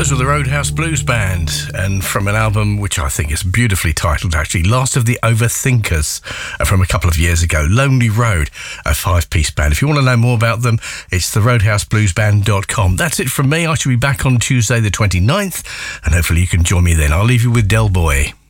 Those were the Roadhouse Blues Band, and from an album which I think is beautifully titled, actually, Last of the Overthinkers, from a couple of years ago, Lonely Road, a 5-piece band. If you want to know more about them, it's theroadhousebluesband.com. That's it from me. I shall be back on Tuesday the 29th, and hopefully you can join me then. I'll leave you with Del Boy.